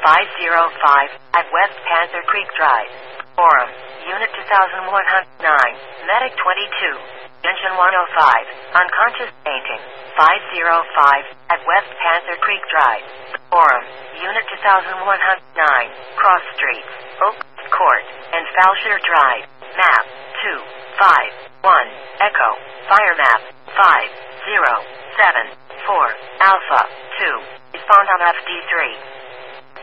505 at West Panther Creek Drive. Forum, Unit 2109, Medic 22, Engine 105, Unconscious Painting. 505 at West Panther Creek Drive. Forum, Unit 2109, Cross Streets, Oak Court, and Falshire Drive. Map 251 Echo. Fire map 5074 Alpha 2. Respond on FD3.